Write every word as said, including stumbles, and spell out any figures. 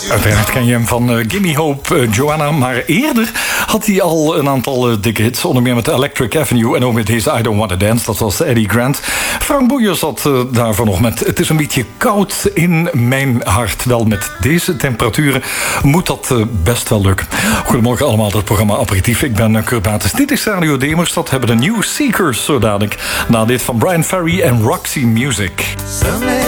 Uiteraard ken je hem van uh, Gimme Hope, uh, Joanna. Maar eerder had hij al een aantal uh, dikke hits. Onder meer met Electric Avenue en ook met deze I Don't Wanna Dance. Dat was Eddie Grant. Frank Boeien zat uh, daarvan nog met Het is een beetje koud in mijn hart. Wel, met deze temperaturen moet dat uh, best wel lukken. Goedemorgen allemaal, het programma Aperitief. Ik ben uh, Kurt Bates. Dit is Radio Demers. Dat hebben de New Seekers zo dadelijk. Na dit van Brian Ferry en Roxy Music.